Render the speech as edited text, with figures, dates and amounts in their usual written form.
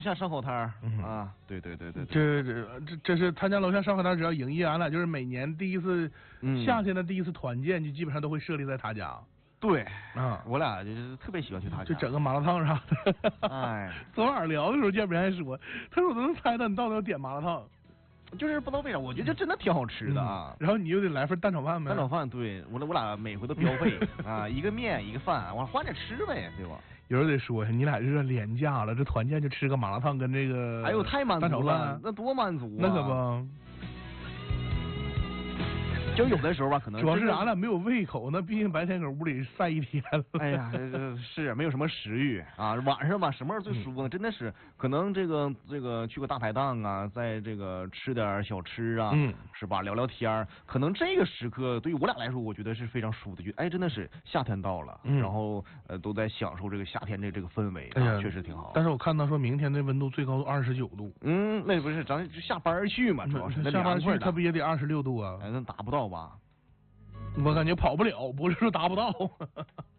下烧烤摊儿啊，对， 这是他家楼下烧烤摊只要营业完了，就是每年第一次夏天的第一次团建，就基本上都会设立在他家。 对啊，我俩就是特别喜欢去他家， 就整个麻辣烫啥的。 哎，昨晚聊的时候，建明还说，他说我都能猜到你到底要点麻辣烫。 就是不知道为啥，我觉得这真的挺好吃的啊。 然后你又得来份蛋炒饭呗。 蛋炒饭，对我俩每回都标配啊，一个面一个饭，我换着吃呗，对吧？ 有人得说你俩这廉价了，这团建就吃个麻辣烫跟这个， 哎呦太满足了，那多满足啊！ 那可不。 就有的时候吧，可能主要是俺俩没有胃口，那毕竟白天搁屋里晒一天了。 哎呀，是没有什么食欲啊。晚上吧，什么时候最舒服呢？真的是可能这个去个大排档啊，在这个吃点小吃啊，是吧？聊聊天，可能这个时刻对于我俩来说，我觉得是非常舒服的。哎，真的是夏天到了，然后都在享受这个夏天的这个氛围，确实挺好。 但是我看到说明天的温度最高29度。 那不是咱下班去嘛，主要是下班去，它不也得26度啊？ 那达不到吧？ 我感觉跑不了，不是说达不到。